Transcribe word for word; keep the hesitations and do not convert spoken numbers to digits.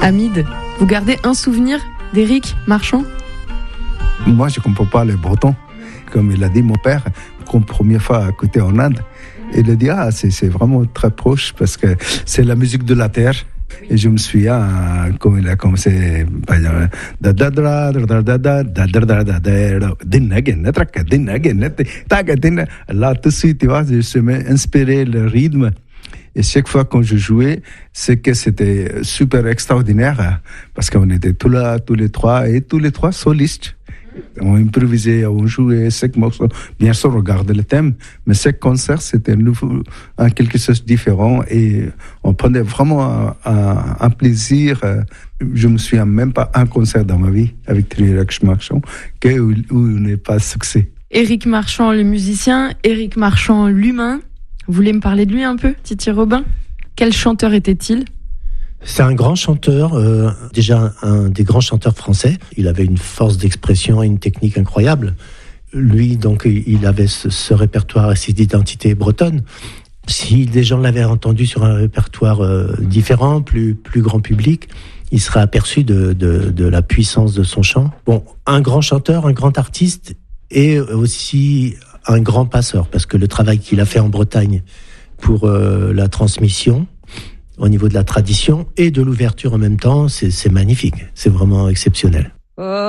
Hamid, vous gardez un souvenir d'Éric Marchand ? Moi, je ne comprends pas les Bretons. Comme il a dit mon père, comme première fois à écouter en Inde, il a dit, ah, c'est, c'est vraiment très proche parce que c'est la musique de la terre. Et je me souviens, quand il a commencé, là, tout de suite, tu vois, je me suis inspiré le rythme. Et chaque fois quand je jouais, c'est que c'était super extraordinaire parce qu'on était tous là, tous les trois, et tous les trois solistes. On improvisait, on jouait chaque morceau. Bien sûr, on regardait le thème, mais chaque concert, c'était un nouveau, un quelque chose de différent et on prenait vraiment un, un, un plaisir. Je me souviens même pas un concert dans ma vie avec Éric Marchand que, où, où il n'est pas succès. Éric Marchand, le musicien, Éric Marchand, l'humain. Vous voulez me parler de lui un peu, Titi Robin ? Quel chanteur était-il ? C'est un grand chanteur, euh, déjà un des grands chanteurs français. Il avait une force d'expression et une technique incroyable. Lui, donc, il avait ce, ce répertoire et cette identité bretonne. Si les gens l'avaient entendu sur un répertoire euh, différent, plus, plus grand public, il serait aperçu de, de, de la puissance de son chant. Bon, un grand chanteur, un grand artiste et aussi un grand passeur, parce que le travail qu'il a fait en Bretagne pour euh, la transmission, au niveau de la tradition et de l'ouverture en même temps, c'est, c'est magnifique, c'est vraiment exceptionnel.